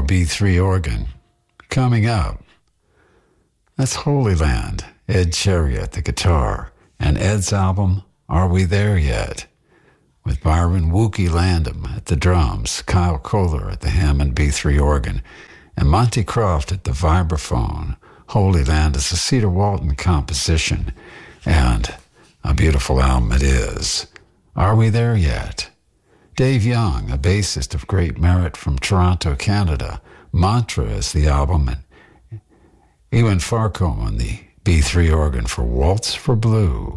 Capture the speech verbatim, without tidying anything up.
B three organ. Coming up, that's Holy Land, Ed Cherry at the guitar, and Ed's album, Are We There Yet? With Byron Wookie Landham at the drums, Kyle Kohler at the Hammond B three organ, and Monty Croft at the vibraphone. Holy Land is a Cedar Walton composition, and a beautiful album it is. Are We There Yet? Dave Young, a bassist of great merit from Toronto, Canada. Mantra is the album, and Ewan Farcombe on the B three organ for Waltz for Blue.